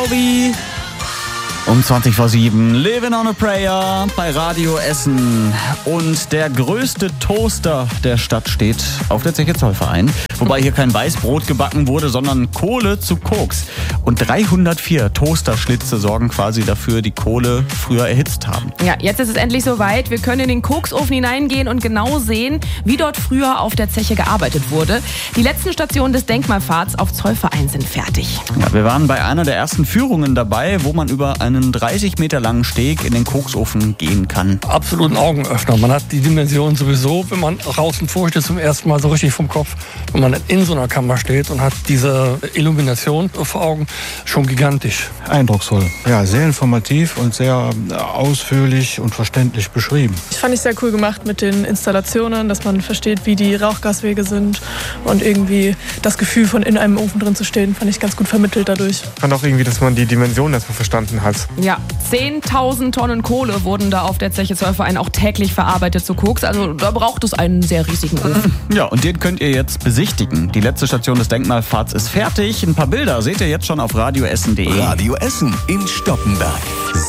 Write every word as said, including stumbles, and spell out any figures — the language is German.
Jovi. Um zwanzig vor sieben, Living on a Prayer bei Radio Essen. Und der größte Toaster der Stadt steht auf der Zeche Zollverein. Wobei hier kein Weißbrot gebacken wurde, sondern Kohle zu Koks. Und dreihundertvier Toasterschlitze sorgen quasi dafür, die Kohle früher erhitzt haben. Ja, jetzt ist es endlich soweit. Wir können in den Koksofen hineingehen und genau sehen, wie dort früher auf der Zeche gearbeitet wurde. Die letzten Stationen des Denkmalpfads auf Zollverein sind fertig. Ja, wir waren bei einer der ersten Führungen dabei, wo man über einen dreißig Meter langen Steg in den Koksofen gehen kann. Absolut ein Augenöffner. Man hat die Dimension sowieso, wenn man draußen vorsteht, zum ersten Mal so richtig vom Kopf. Wenn man in so einer Kammer steht und hat diese Illumination vor Augen, schon gigantisch. Eindrucksvoll. Ja, sehr informativ und sehr ausführlich und verständlich beschrieben. Ich fand ich sehr cool gemacht mit den Installationen, dass man versteht, wie die Rauchgaswege sind und irgendwie das Gefühl von in einem Ofen drin zu stehen, fand ich ganz gut vermittelt dadurch. Ich fand auch irgendwie, dass man die Dimension erstmal verstanden hat. Ja, zehntausend Tonnen Kohle wurden da auf der Zeche Zollverein auch täglich verarbeitet zu Koks. Also da braucht es einen sehr riesigen Ofen. Ja, und den könnt ihr jetzt besichtigen. Die letzte Station des Denkmalpfads ist fertig. Ein paar Bilder seht ihr jetzt schon auf radioessen punkt de. Radio Essen in Stoppenberg.